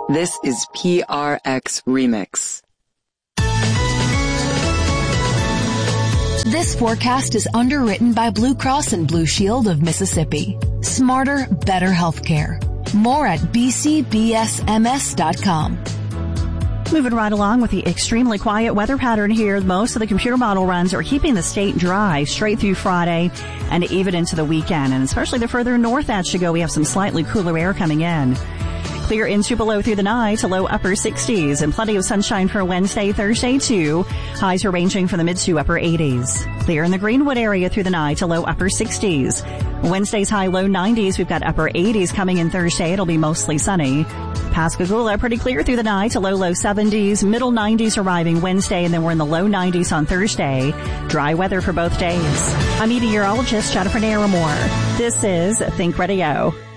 This is PRX Remix. This forecast is underwritten by Blue Cross and Blue Shield of Mississippi. Smarter, better healthcare. More at bcbsms.com. Moving right along with the extremely quiet weather pattern here. Most of the computer model runs are keeping the state dry straight through Friday and even into the weekend. And especially the further north that you go, we have some slightly cooler air coming in. Clear into below through the night to low upper 60s and plenty of sunshine for Wednesday, Thursday too. Highs are ranging from the mid to upper 80s. Clear in the Greenwood area through the night to low upper 60s. Wednesday's high low 90s. We've got upper 80s coming in Thursday. It'll be mostly sunny. Pascagoula pretty clear through the night to low 70s. Middle 90s arriving Wednesday, and then we're in the low 90s on Thursday. Dry weather for both days. I'm meteorologist Jennifer Naramore. This is Think Radio.